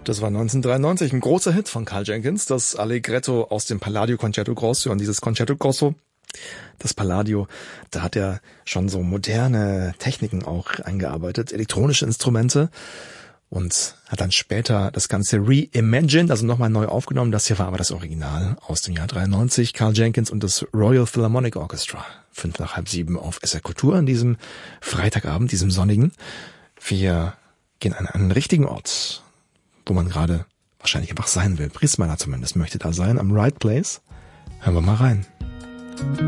Das war 1993 ein großer Hit von Karl Jenkins, das Allegretto aus dem Palladio Concerto Grosso. Und dieses Concerto Grosso, das Palladio, da hat er schon so moderne Techniken auch eingearbeitet, elektronische Instrumente, und hat dann später das Ganze reimagined, also nochmal neu aufgenommen. Das hier war aber das Original aus dem Jahr 93, Karl Jenkins und das Royal Philharmonic Orchestra. 5 nach halb 7 auf SR Kultur an diesem Freitagabend, diesem sonnigen. Wir gehen an einen richtigen Ort, wo man gerade wahrscheinlich einfach sein will. Prismana zumindest möchte da sein, am Right Place. Hören wir mal rein.